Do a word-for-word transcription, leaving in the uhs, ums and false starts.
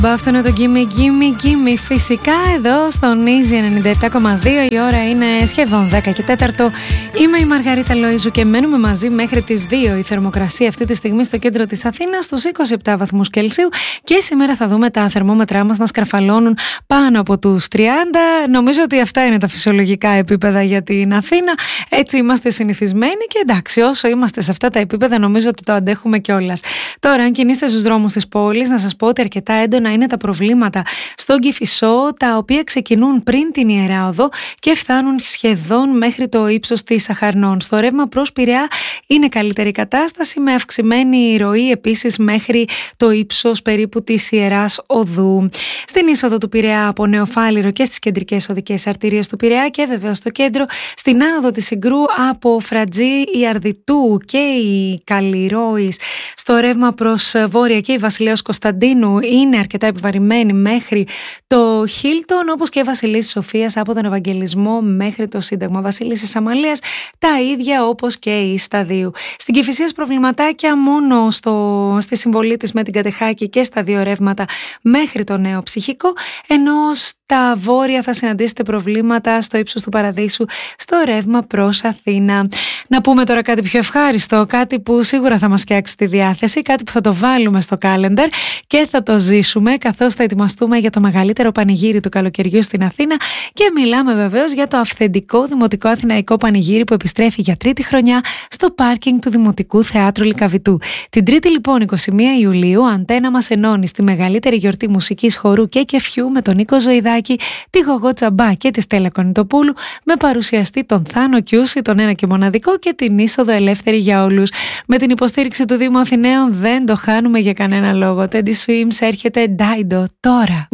Αυτό είναι το Gimme Gimme Gimme. Φυσικά εδώ στον Easy ενενήντα επτά κόμμα δύο η ώρα είναι σχεδόν δέκα και τέσσερα. Είμαι η Μαργαρίτα Λοΐζου και μένουμε μαζί μέχρι τις δύο. Η θερμοκρασία αυτή τη στιγμή στο κέντρο της Αθήνας στους είκοσι επτά βαθμούς Κελσίου και σήμερα θα δούμε τα θερμόμετρά μας να σκαρφαλώνουν πάνω από τους τριάντα. Νομίζω ότι αυτά είναι τα φυσιολογικά επίπεδα για την Αθήνα. Έτσι είμαστε συνηθισμένοι και εντάξει, όσο είμαστε σε αυτά τα επίπεδα νομίζω ότι το αντέχουμε κιόλας. Τώρα, αν κινείστε στους δρόμους της πόλης, να σας πω ότι αρκετά έντονα είναι τα προβλήματα στον Κηφισό, τα οποία ξεκινούν πριν την Ιερά Οδό και φτάνουν σχεδόν μέχρι το ύψος της Αχαρνών. Στο ρεύμα προς Πειραιά είναι καλύτερη κατάσταση, με αυξημένη ροή επίσης μέχρι το ύψος περίπου της Ιεράς Οδού. Στην είσοδο του Πειραιά από Νεοφάλιρο και στις κεντρικές οδικές αρτηρίες του Πειραιά και βεβαίως στο κέντρο, στην άνοδο της Συγκρού από Φρατζή, η Αρδιτού και η Καλλιρόης. Στο ρεύμα προς Βόρεια και η Βασιλέως Κωνσταντίνου είναι αρκετά επιβαρημένη μέχρι το Χίλτον, όπως και η Βασιλίσσης Σοφίας από τον Ευαγγελισμό μέχρι το Σύνταγμα. Βασιλίσσης Αμαλίας τα ίδια όπως και η Σταδίου. Στην Κηφισίας προβληματάκια μόνο στο, στη συμβολή της με την Κατεχάκη και στα δύο ρεύματα μέχρι το Νέο Ψυχικό, ενώ στα βόρεια θα συναντήσετε προβλήματα στο ύψος του Παραδείσου στο ρεύμα προς Αθήνα. Να πούμε τώρα κάτι πιο ευχάριστο, κάτι που σίγουρα θα μας φτιάξει τη διάθεση, κάτι που θα το βάλουμε στο calendar και θα το ζήσουμε καθώς θα ετοιμαστούμε για το μεγαλύτερο πανηγύρι του καλοκαιριού στην Αθήνα και μιλάμε βεβαίως για το αυθεντικό Δημοτικό Αθηναϊκό Πανηγύρι που επιστρέφει για τρίτη χρονιά στο πάρκινγκ του Δημοτικού Θεάτρου Λυκαβητού. Την Τρίτη λοιπόν εικοστή πρώτη Ιουλίου, Αντένα μας ενώνει στη μεγαλύτερη γιορτή μουσικής, χορού και κεφιού με τον Νίκο Ζωηδάκη, τη Γογό Τσαμπά και τη Στέλλα Κονιτοπούλου, με παρουσιαστή τον Θάνο Κιούση, τον ένα και μοναδικό, και την είσοδο ελεύθερη για όλους. Με την υποστήριξη του Δήμου Αθηναίων δεν το χάνουμε για κανένα λόγο. Teddy Swims έρχεται Dido τώρα.